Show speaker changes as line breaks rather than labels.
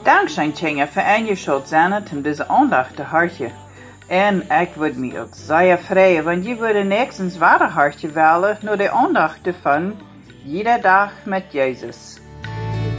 Dank zijn dingen en je zult zijn om deze aandacht te houden. En ik word me ook zeer vrij, want je wordt niks een zware hartje willen door de aandacht te van iedere dag met Jezus.